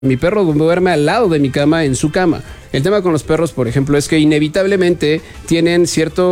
Mi perro duerme al lado de mi cama, en su cama. El tema con los perros, por ejemplo, es que inevitablemente tienen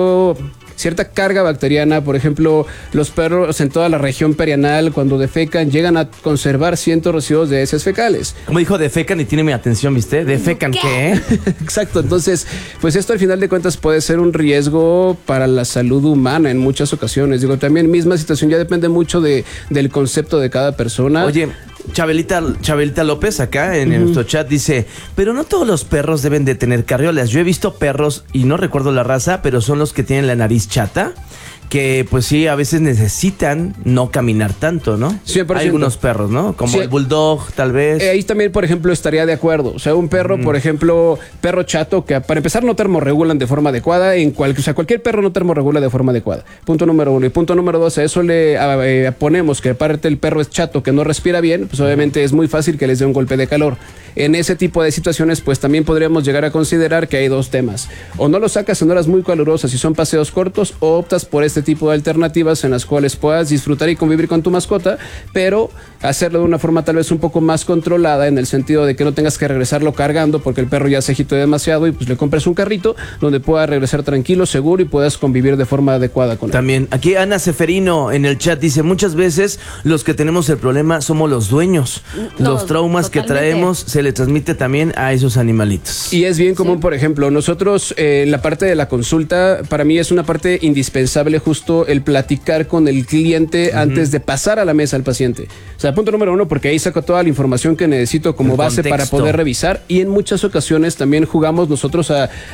cierta carga bacteriana. Por ejemplo, los perros en toda la región perianal, cuando defecan, llegan a conservar ciertos residuos de heces fecales. Como dijo, defecan y tiene mi atención, ¿viste? ¿Defecan qué? Exacto, entonces, pues esto al final de cuentas puede ser un riesgo para la salud humana en muchas ocasiones. Digo, también misma situación, ya depende mucho del concepto de cada persona. Oye, Chabelita López acá en nuestro chat dice, pero no todos los perros deben de tener carriolas. Yo he visto perros, y no recuerdo la raza, pero son los que tienen la nariz chata, que pues sí, a veces necesitan no caminar tanto, ¿no? 100%. Hay algunos perros, ¿no? Como sí. El bulldog, tal vez. Ahí también, por ejemplo, estaría de acuerdo. O sea, un perro, por ejemplo, perro chato, que para empezar no termorregulan de forma adecuada. O sea, cualquier perro no termorregula de forma adecuada. Punto número 1. Y punto número 2, a eso le ponemos que aparte el perro es chato, que no respira bien, pues obviamente es muy fácil que les dé un golpe de calor. En ese tipo de situaciones, pues también podríamos llegar a considerar que hay dos temas. O no lo sacas en horas muy calurosas y son paseos cortos, o optas por este tipo de alternativas en las cuales puedas disfrutar y convivir con tu mascota, pero hacerlo de una forma tal vez un poco más controlada, en el sentido de que no tengas que regresarlo cargando porque el perro ya se agitó demasiado, y pues le compres un carrito donde pueda regresar tranquilo, seguro, y puedas convivir de forma adecuada con él. También, aquí Ana Ceferino en el chat dice, muchas veces los que tenemos el problema somos los dueños. Los traumas que traemos se le transmite también a esos animalitos. Y es bien común, por ejemplo, nosotros, la parte de la consulta, para mí es una parte indispensable justo el platicar con el cliente antes de pasar a la mesa al paciente. O sea, punto número 1, porque ahí saco toda la información que necesito como base para poder revisar, y en muchas ocasiones también jugamos nosotros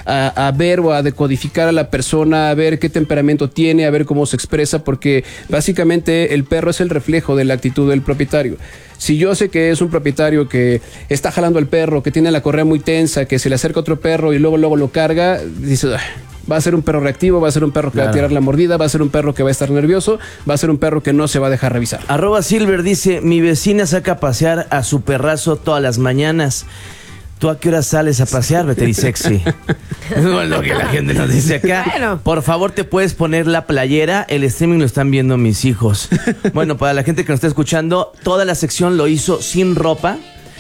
a ver o a decodificar a la persona, a ver qué temperamento tiene, a ver cómo se expresa, porque básicamente el perro es el reflejo de la actitud del propietario. Si yo sé que es un propietario que está jalando al perro, que tiene la correa muy tensa, que se le acerca otro perro y luego lo carga, dices, va a ser un perro reactivo, va a ser un perro que va a tirar la mordida, va a ser un perro que va a estar nervioso, va a ser un perro que no se va a dejar revisar. @Silver dice, mi vecina saca a pasear a su perrazo todas las mañanas. ¿Tú a qué hora sales a pasear, Veterisexy? Es lo que la gente nos dice acá. Bueno. Por favor, ¿te puedes poner la playera? El streaming lo están viendo mis hijos. Bueno, para la gente que nos está escuchando, toda la sección lo hizo sin ropa.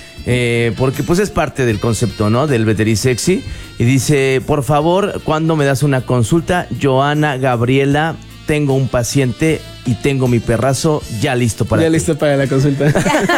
Porque pues es parte del concepto, ¿no? Del Veterisexy. Y dice, por favor, ¿cuándo me das una consulta? Joana Gabriela, tengo un paciente y tengo mi perrazo ya listo para listo para la consulta.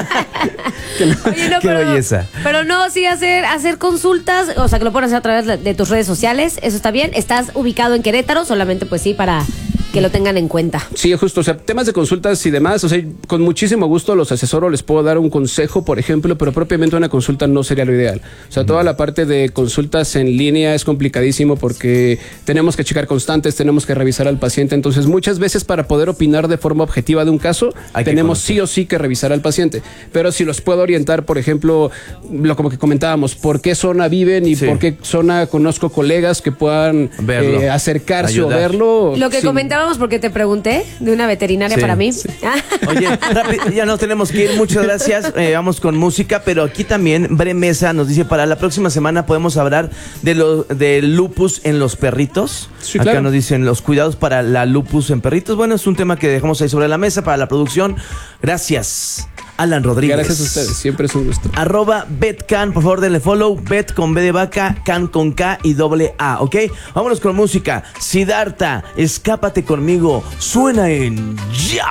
Oye, no, qué belleza. Pero no, sí hacer consultas, o sea, que lo puedes hacer a través de tus redes sociales, eso está bien. ¿Estás ubicado en Querétaro? Solamente pues sí, para que lo tengan en cuenta. Sí, justo, o sea, temas de consultas y demás, o sea, con muchísimo gusto los asesoro, les puedo dar un consejo, por ejemplo, pero propiamente una consulta no sería lo ideal. O sea, toda la parte de consultas en línea es complicadísimo porque tenemos que checar constantes, tenemos que revisar al paciente, entonces muchas veces para poder opinar de forma objetiva de un caso, tenemos sí o sí que revisar al paciente. Pero si los puedo orientar, por ejemplo, como que comentábamos, por qué zona viven y por qué zona conozco colegas que puedan acercarse o verlo. Lo que comentábamos, porque te pregunté de una veterinaria para mí. Sí. Oye, ya nos tenemos que ir, muchas gracias. Vamos con música, pero aquí también Bre Mesa nos dice, para la próxima semana podemos hablar del lupus en los perritos. Sí, acá nos dicen los cuidados para la lupus en perritos. Bueno, es un tema que dejamos ahí sobre la mesa para la producción. Gracias, Alan Rodríguez. Gracias a ustedes, siempre es un gusto. @BetCan, por favor denle follow. Bet con B de vaca, Can con K y AA, ¿ok? Vámonos con música. Siddhartha, escápate conmigo. Suena en ya.